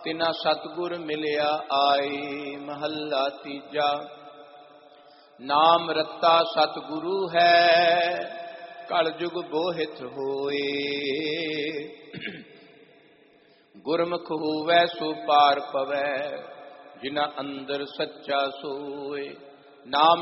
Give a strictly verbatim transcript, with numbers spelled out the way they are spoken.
ਤਿਨਾ ਸਤਿਗੁਰ ਮਿਲਿਆ ਆਏ। ਮਹੱਲਾ ਤੀਜਾ। ਨਾਮ ਰਤਾ ਸਤਿਗੁਰੂ ਹੈ, ਕਲ ਯੁਗ ਬੋਹਿਤ ਹੋਏ। ਗੁਰਮੁਖ ਹੋਵੈ ਸੋ ਪਾਰ ਪਵੈ, ਜਿਨਾ ਅੰਦਰ ਸੱਚਾ ਸੋਏ। ਨਾਮ